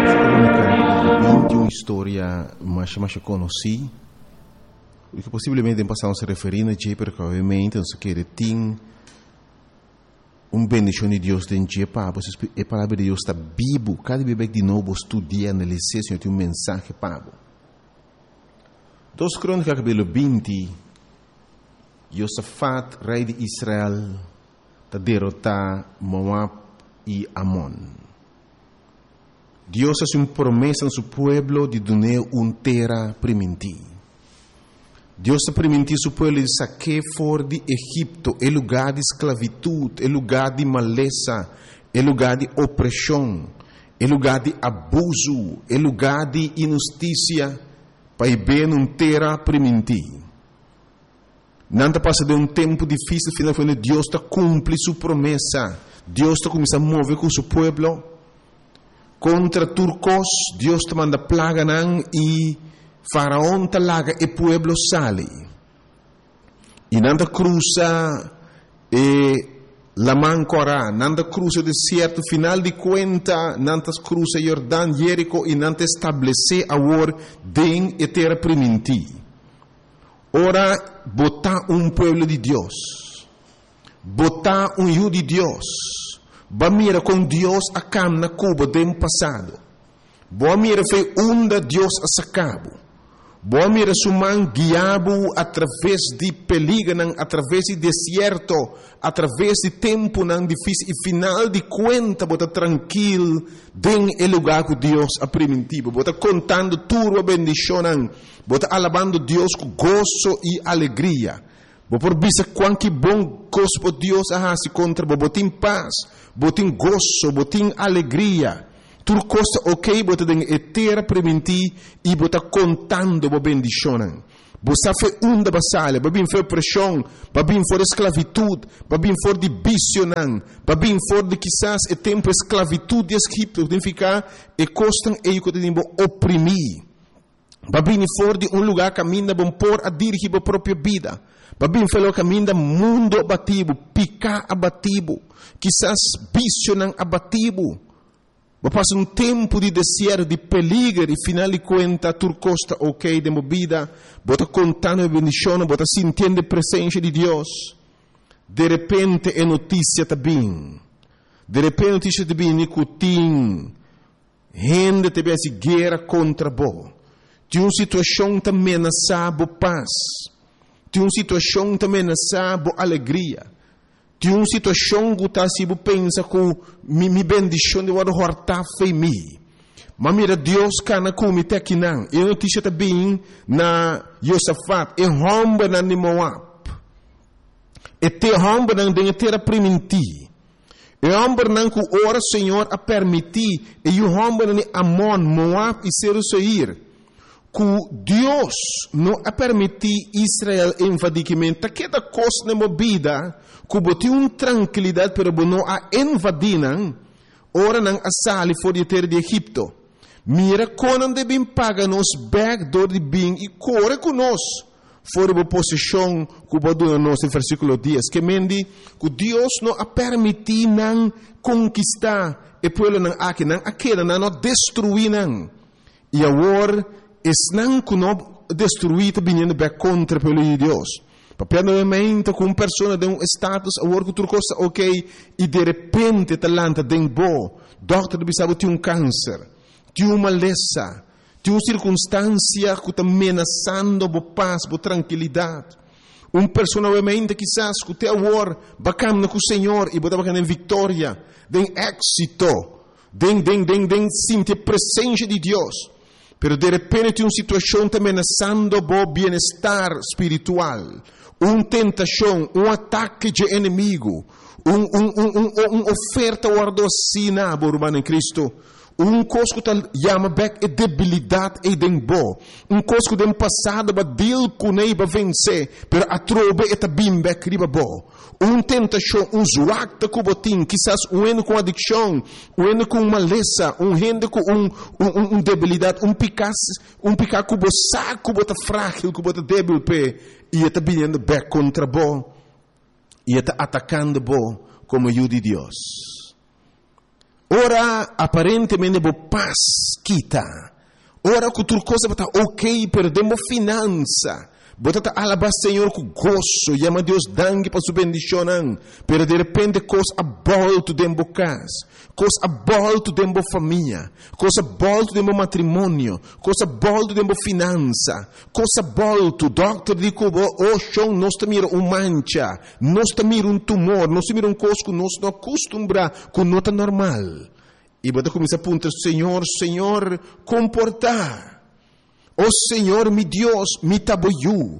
Tem uma história mais conhecida, que possivelmente passamos a referir a dia, porque obviamente não se quer ter bendição de Deus dentro de Pabo, a palavra de Deus está vivo, cada vez de novo estudia, analisar, Senhor, tem mensagem Pabo. 2 Crônicas capítulo 20, Josafat, rei de Israel, está derrotar Moab e Amon. Deus hace uma promessa a seu pueblo de dar uma terra permitir. Deus está permitir seu pueblo de sacar fora de Egipto, é lugar de esclavitud, é lugar de maleza, é lugar de opressão, é lugar de abuso, é lugar de injustiça, para ver uma terra permitir. Não passa de um tempo difícil, final quando Deus está cumpre sua promessa. Deus está começando a mover com seu pueblo. Contra turcos, Deus te manda plaga e faraón te laga e pueblo sale. E nanda cruza la mancora, nanda cruza o deserto, final de conta, nanda cruza Jordão, Jerico e nanda estabelece agora den e terra primiti. Ora, botar pueblo de Deus, botar hijo de Deus. Ba mira com Deus a cam na Cuba do passado. Boa mira foi onda Deus a sacabo. Boa mira suman guiabo através de peligro, através de deserto, através de tempo não difícil e final de conta bota tranquilo den el lugar que Deus a primitivo. Bota contando tudo a bendição, bota alabando Deus com gozo e alegria. Por bisa quanto bom coisa Deus a se contra botin paz, botin gozo, botin alegria. Tudo coisa ok, bota den etera permitir e bota contando bo bendição. Bosa fe unda basale, babin fe opressão, babin for esclavitud, babin for de bicionan, babin for de quizás e tempo esclavitud de Egipto, significa e costan e que tem bo oprimir. Babin for de lugar caminha bom por a dirigir a própria vida. Babin felo caminha mundo abativo, picar abativo, quizás visionan abativo. Passa tempo de deserto, de peligro, e final de conta, turcosta ok de movida, bota contando a bendição, bota sentindo a presença de Deus. De repente é notícia também. De repente notícia também, nicotim, gente te vê guerra contra bo. Tem uma situação também ameaçar bo paz. Tem uma situação também ameaçar bo alegria. Tem uma situação que está se pensa que me bendição de guarda horta foi mi. Mas mira Deus cana com me aqui não. E notícia também na Josafat e romba na Moab. E te romba na de terra primiti. E romba na que ora Senhor a permitir e o romba na Amon, Moab e Seir. Que Deus não a permitir Israel invadimento, que da coisa na movida, que botou uma tranquilidade, pero não a invadiram, ora não a sali fora de terra de Egipto. Mira, quando devem pagar nos backdoor de bem e corre conosco, fora da posição que o Badu nos em versículo 10, que mendi que Deus não a permitir não conquistar e pueblo não aqui, não aquela, não destruir não. E agora não que não destruir vindo bem contra o povo de Deus. Papel novamente com uma pessoa de status, agora que tudo coisa ok, e de repente talanta de bo, doutor bisabo tem câncer, tem uma maleza, tem uma circunstância que está ameaçando a paz, a tranquilidade. Uma pessoa novamente quizás que tem agora bacana com o Senhor e bota bacana em vitória, de êxito, de sentir a presença de Deus. Pero de repente tem uma situação também ameaçando o bem-estar espiritual, uma tentação, ataque de inimigo, uma oferta guardocina, irmão em Cristo, coisa que chama back debilidade e dembo, coisa que tem passado para deal com ele para vencer, pero a trobe é também back riba bo. Tentação, zoacta com botim, quizás com adicção, com maleza, gente com debilidade, picar com saco, bota frágil, com bota débil, e está vindo back contra bo, e está atacando bo como o de Deus. Ora, aparentemente, bo paz kita. Ora, que tudo coisa está ok, perdemos finança. Bota alabar Senhor com gozo, llama Deus dangue para sua bendição, pero de repente coisa abolto dentro casa, coisa abolto dentro família, coisa abolto dentro matrimônio, coisa abolto dentro finança, coisa abolto, doctor diz que o chão nós mira mancha, nós mira tumor, nós mira coisa que nós não acostumbra com nota normal. E bota começa a apontar, Senhor, comportar. Oh Senhor, mi Deus, mi tabo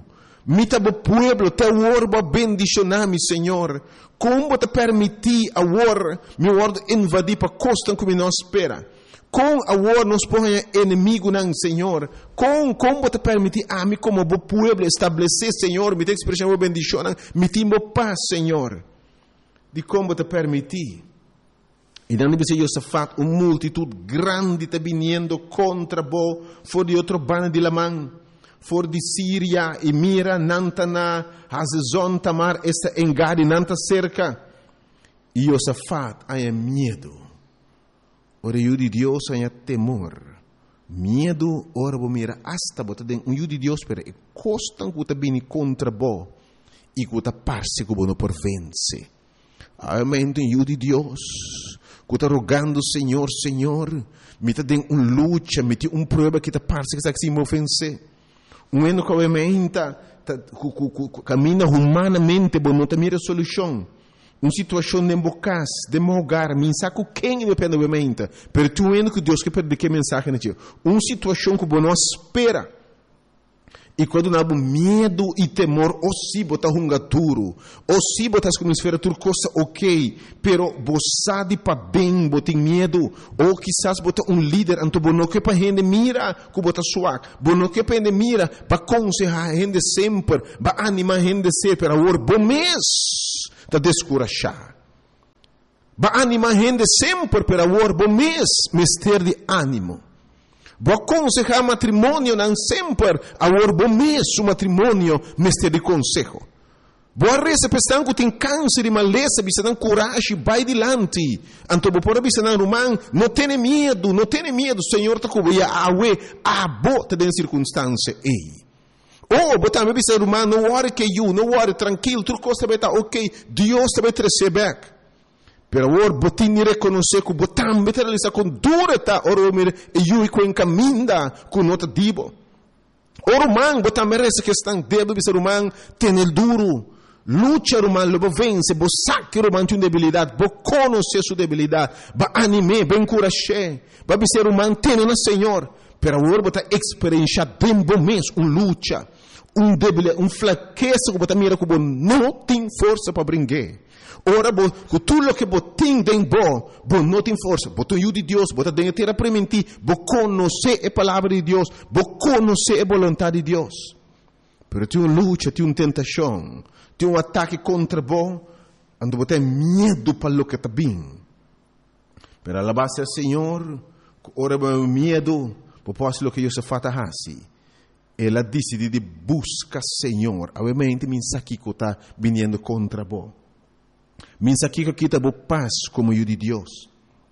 pueblo, te orba bendicionar-me, Senhor. Como te permitir agora, mi word invadir para costa como nós espera. Com agora nos põe inimigo, não, Senhor. Como te permitir a mim como pueblo estabelecer, Senhor, me te expressão bendição, me timbo paz, Senhor. De como te permitir. E não deve ser Josafat, uma multitud grande está vindo contra bo, for de outro bando de Lamã, for de Síria, e mira, nantana, Hazezon, Tamar, esta engade, nanta cerca. E Josafat, há medo. Ora, eu de Deus, há temor. Medo, ora, bo mira, hasta bota den, eu de Deus, pero e costan que está vindo contra bo, e que está parse que bo não por vence. Amém, eu de Deus. Que está rogando, Senhor, me está dando uma luta, me tem uma prova que está parece que está se ofense. Um ano que obviamente caminha humanamente, mas não tem solução. Uma situação de embocas, de mogar, me saco quem depende obviamente. Mas tu ano que Deus quer perder que mensagem não. Uma situação que não espera. E quando nós temos medo e temor, ou se botar duro, ou se botar como esfera tudo coisa ok, pero você de para bem, botar medo, ou quizás botar líder, então não que para gente mira, que botar suave, não que para gente mira, para aconselhar a gente sempre, para animar a gente sempre, para agora bom mês, para descorachar. Para animar a gente sempre, para agora bom mês, ter de ânimo. Vou aconselhar matrimônio não sempre, agora bom mês o matrimônio mestre de consejo. Vou receber que tem câncer e maleza, bisa não coragem, vai adiante. Então vou pôr bisa não romano, não tenha medo, Senhor está cobrindo a ué, a bota de circunstância ei. Oh, botar me bisa romano, não worry que you, não worry, tranquilo, tudo coisa vai estar ok, Deus vai te receber. Pero agora, botin reconhecer que botam materializar com dureza, ora me eu com encaminda com nota dibo. Ora man, botam merece que estão debo ser humano, tem el duro, luta humano, lobo vence, bo saque humano tem debilidade, bo conhecer sua debilidade, ba anime, ba encorajar, ba ser humano tem na Senhor. Pero agora botar experiência tempo mês, luta, debilidade, fraqueza que botar mira que não tem força para brincar. Ora, com tudo o que você tem dentro, você não tem força. Você tem o de Deus, você tem que ter para mentir. Você conhece a palavra de Deus, você conhece a vontade de Deus. Mas tem uma luta, tem uma tentação, tem um ataque contra você, onde você tem medo para o que está bem. Mas a base do Senhor, ora, o medo, você pode o que Deus faz assim. Ela decide de buscar o Senhor. Obviamente, me sabe que está vindo contra você. Minsa que kita bo paz como eu de Deus.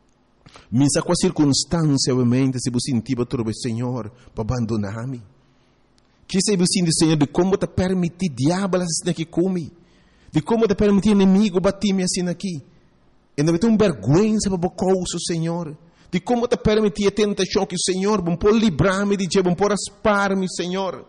Minsa com a circunstância, obviamente, se você sentir para Senhor, para abandonar-me. Que se você sentir, Senhor, de como te permitir diabo assim aqui comigo. De como te permitir inimigo bater-me assim aqui. E não vai ter uma vergonha para o causa, Senhor. De como te permitir a tentação que o Senhor, bom por livrar-me de Deus, bom por aspar-me, Senhor.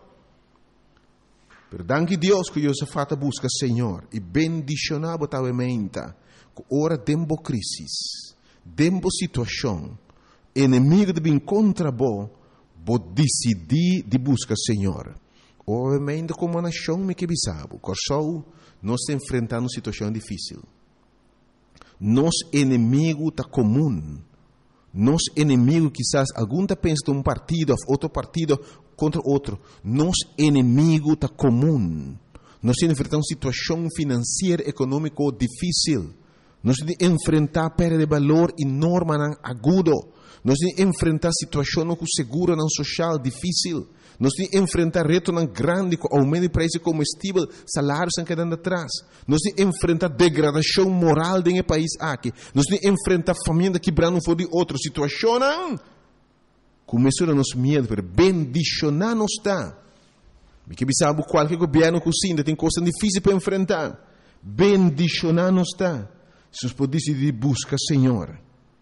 Pero danke Deus que Josafat busca Senhor e bendicionar totalmente que ora dembo crisis, dembo situação, inimigo de vir contra bo decidir de buscar Senhor. Obviamente como a nação me que bisabo, corsou nós enfrentando situação difícil. Nos inimigo tá comum. Nos inimigo quizás algum tá pensa de um partido, outro partido contra outro. Nos inimigo está comum. Nós temos que enfrentar uma situação financeira, econômica difícil. Nós temos que enfrentar perda de valor enorme, agudo. Nós temos que enfrentar situação com seguro social difícil. Nós temos que enfrentar reto grande com aumento de preço de combustível, salários estão quedando atrás. Nós temos que enfrentar degradação moral dentro do país aqui. Nós temos que enfrentar família quebrando um de outra situação. Começou a nos medo, para bendicionar nos está. Porque sabe qualquer governo cozinha tem coisas difíceis para enfrentar. Bendicionar nos está. Se nós podemos decidir buscar Senhor.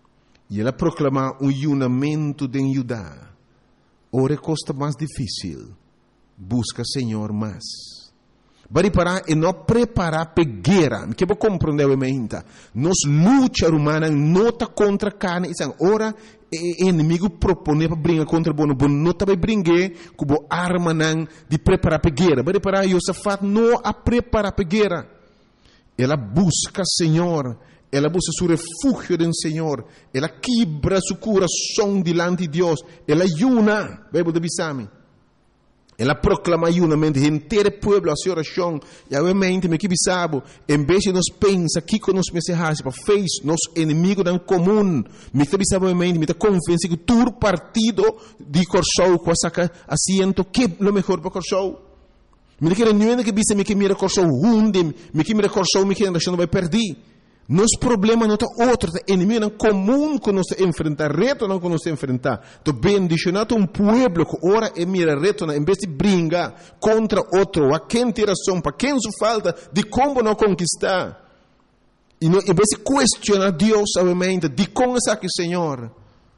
E ela proclamar um unimento de Judá. Ora costa mais difícil. Busca Senhor mais. Bari parar e não preparar pegueira. Que vou compreender o menta. Nos luta humana nota contra carne. Ora inimigo propõe para brincar contra bono. Bono não vai brincar com a arma de preparar pegueira. Bari parar Josafat não a preparar pegueira. Ela busca Senhor. Ela busca seu refúgio do Senhor. Ela quebra seu coração diante de Deus. Ela ayuna. Bíblia de Bisami. Ela proclama ayunamento. Inteiro povo a sua oração. E obviamente, me que bisabo. Em vez de nós pensar que conosco me serrasse para fez nosso inimigo em comum. Me que bisabo obviamente. Me que confiança que todo partido de Corsou com essa assento que é o melhor para Corsou. Me que não é que bisa me que mira Corsou hunde. Me que mira Corsou me que não vai perder. Nosso problema não é outro, é inimigo em comum que nós enfrentar, reto não que nós enfrentar. Então, bendicionado um povo que ora e mira reto, em vez de brigar contra outro, a quem tem razão, para quem se falta, de como não conquistar. E não, em vez de questionar Deus, obviamente, de como é que Senhor,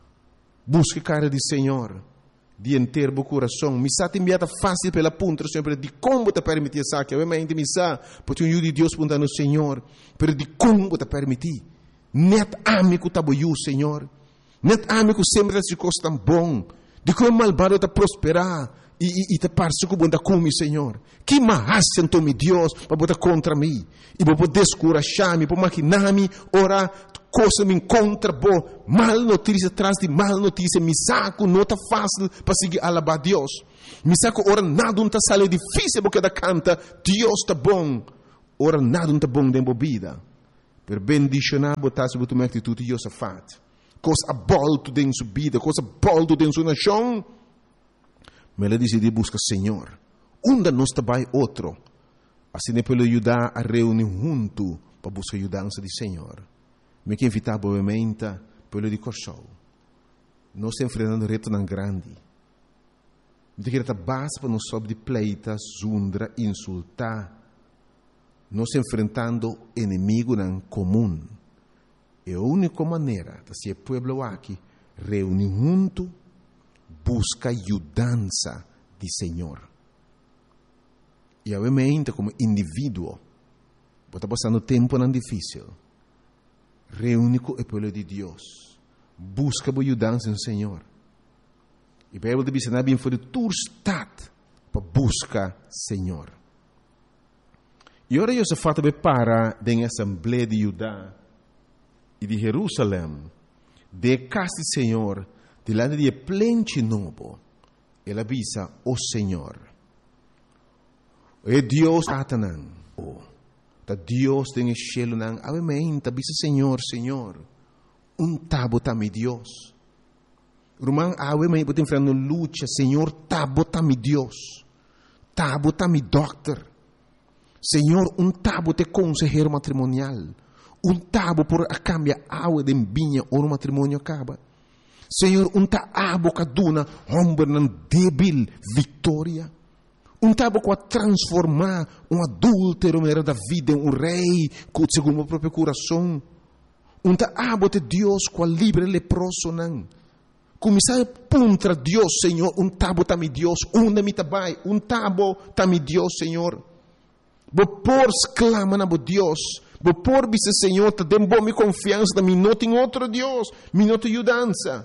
busque cara de Senhor. De inteiro o coração. Me sa enviada fácil pela ponta, sempre de como te permitir essa que obviamente me sa, porque um de Deus punta no Senhor, pero de como te permitir. Net amigo taboiu, Senhor. Net amigo sempre se costa tão bom. De como malvado te prosperar e te parece que bunda come, Senhor. Que mais sentou me Deus para botar contra mim e para descurajar-me, para maquinar-me, ora coisa me encontra boa, mal notícia atrás de mal notícia, me saco, não está fácil para seguir alabar Deus. Me saco, ora nada não está sale difícil porque da canta, Deus está bom. Ora nada não está bom dentro da vida. Per bendicionar, botar sobre tua atitude de Josafat. Coisa abolto dentro sua vida, coisa abolto dentro sua nação. Mas ela decidiu buscar Senhor. Onde nós trabalha outro. Assim é para ajudar a reunir junto para buscar a ajudança do Senhor. Me que invitar obviamente pelo de Corsou. Nós estamos enfrentando reto tão grande. De que a base para nós sobre de pleita, zundra, insultar. Nós estamos enfrentando inimigo em comum. É a única maneira de ser povo aqui reunir junto, busca ajudança do Senhor. E obviamente como indivíduo, está passando tempo não difícil. Reúne com o povo de Deus. Busca a ajudança no Senhor. E a Bíblia diz que não é for de tua estado para buscar Senhor. E agora Josafat para da Assembleia de Judá e de Jerusalém, de casa do Senhor, delante de plente novo. Ele avisa o Senhor. É Deus Satanás. Deus tem cielo nang obviamente bisa Senhor tabo mi Deus rumang obviamente botem frente luta Senhor tabo mi Deus tabo mi doctor Senhor tabo te consejero matrimonial tabo por a cambia água de vinha ou matrimônio acaba Senhor abo kaduna hombre nan débil vitória tabo com a transformar adúltero da vida em rei, segundo o próprio coração. Tabo de Deus com a livre leproso não. Começar a puntra Deus, Senhor, tabo tá mi Deus, onde me tabai, tabo tá mi Deus, Senhor. Por clama na Deus, por bisa Senhor, te dem bom mi confiança, da mi não tem outro Deus, mi não tem ajudança.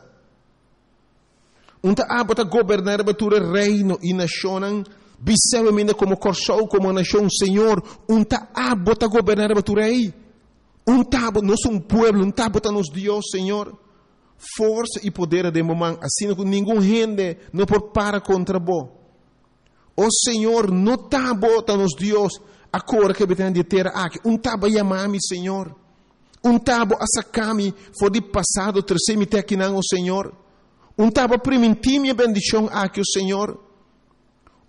Abo tá governar o reino e nação. Bisewemina como Corsou, como nação, Senhor, abo está governar a tu rei. Tabo, nós somos povo, tabo está nos Deus, Senhor. Força e poder de momento, assim que nenhum gente não pode parar contra bo. O Senhor, não tabo está nos Deus, agora que betém de terra aqui. Tabo chamar-me, Senhor. Tabo a sacar-me, for de passado, terceiro me aqui não, o Senhor. Tabo permitir minha bendição aqui, o Senhor.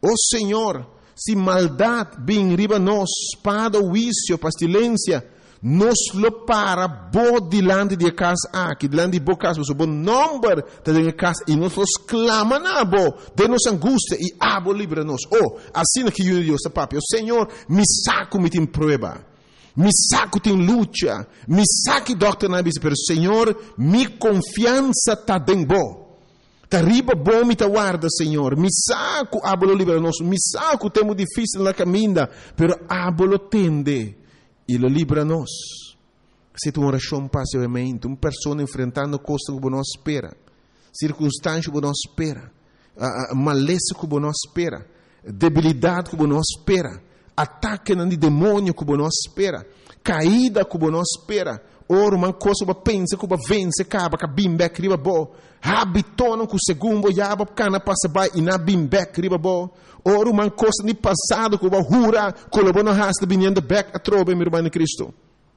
Oh Senhor, se maldade vem riba nós, espada, vício, pestilência, nos lo para bo dilante de casa aqui, dilante de bo casa, o bom número de casa, e nós clama na bo, de nossa angústia, e abo livra-nos. Oh, assim que eu Deus, papi, o Senhor, me saco me tem prova, me saco tem luta, me saque doctor na bisa, pero Senhor, mi confiança tá bem bo. Tá riba bom me tá guarda, Senhor. Me saco, abolo livra-nos, me saco, temo difícil na caminha, pero abolo tende. E lo libra-nos. Se tu oração passivamente, uma pessoa enfrentando coisas que não espera, circunstâncias que não espera, maleza que não espera, debilidade que não espera, ataque de demônio que não espera, caída que não espera, ora uma coisa que pensa que vence, acaba que bimbek riba bo, habitona que segundo yaba cana passa by e na bimbek riba bo. Ora uma coisa de passado que vai jura, que o bono hasta vinhando back a trobe, meu irmão em Cristo.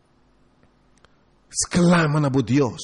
Exclama na bo Deus.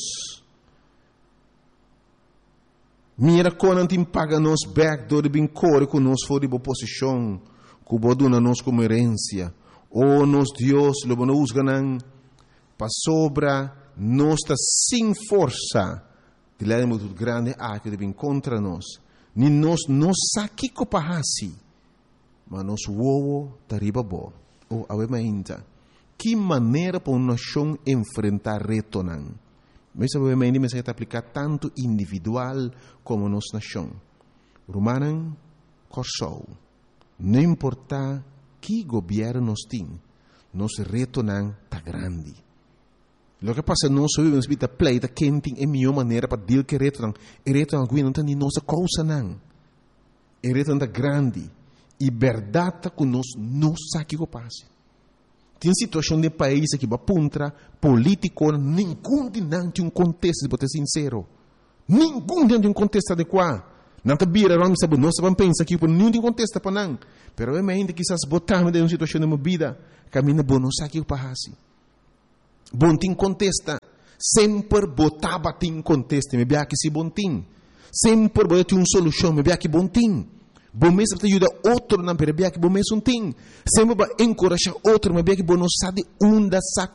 Mira quando não te paga nos back do de bem core com nos for de boa posição, que o boduna nos como herência. Oh, nos Deus, lo bono usganan, para sobra, nos está sem força. De lá é muito grande, que de bem contra nós. Ni nos saki ko pahasi, mas nos wowo tariba bo. O awemainta. Que maneira para uma nação enfrentar reto nan? Mas awemainta me se aplicar tanto individual como nos nação. Romanan corsou. Não importa que governo nos tem, nos reto nan tá grande. Lo que passa nós vivemos vida pleita quente é a melhor maneira para dizer que reto não não tem nossa causa não. É reto não grande e verdade que nós não sabe o que passa. Tem situação de país que vai puntra político nenhum de não tem contexto para ser sincero. Nenhum tem contexto adequado. Não tá bira vamos saber nós vamos pensar que nenhum tem contexto para não. Pero é ainda que essas botamos de uma situação de uma vida caminha bom não sabe o que passa. Bom tim contesta, sempre botava tim contesta, me bia que se bom tim, sempre botava uma solução, me bia que bom tim, bom mesmo te ajuda outro na pera bia que bom mesmo tim, sempre vai encorajar outro, me bia que bom não sabe onde saca